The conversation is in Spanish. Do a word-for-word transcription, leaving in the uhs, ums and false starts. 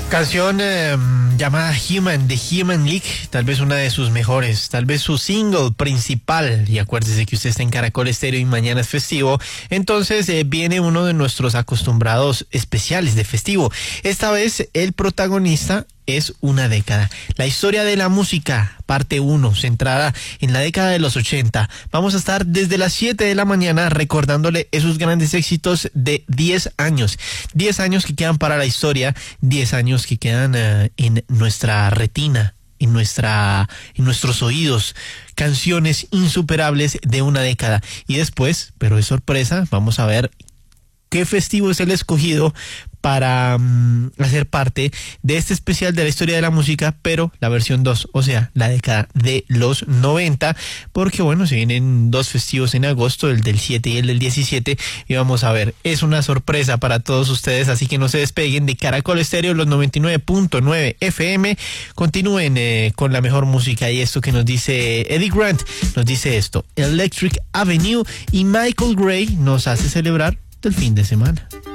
Canción eh, llamada Human, de Human League, tal vez una de sus mejores, tal vez su single principal. Y acuérdese que usted está en Caracol Estéreo y mañana es festivo, entonces eh, viene uno de nuestros acostumbrados especiales de festivo. Esta vez el protagonista es una década. La historia de la música, parte uno, centrada en la década de los ochenta. Vamos a estar desde las siete de la mañana recordándole esos grandes éxitos de diez años. diez años que quedan para la historia, diez años que quedan uh, en nuestra retina, en nuestra, en nuestros oídos. Canciones insuperables de una década. Y después, pero es sorpresa, vamos a ver qué festivo es el escogido para um, hacer parte de este especial de la historia de la música, pero la versión dos, o sea, la década de los noventa, porque bueno, se vienen dos festivos en agosto, el del siete y el del diecisiete, y vamos a ver, es una sorpresa para todos ustedes, así que no se despeguen de Caracol Estéreo, los noventa y nueve punto nueve F M, continúen eh, con la mejor música, y esto que nos dice Eddie Grant, nos dice esto, Electric Avenue, y Michael Gray nos hace celebrar del fin de semana.